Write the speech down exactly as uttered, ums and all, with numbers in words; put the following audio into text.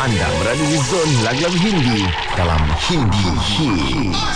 Anda berada di zon lagu-lagu Hindi dalam Hindi Hit.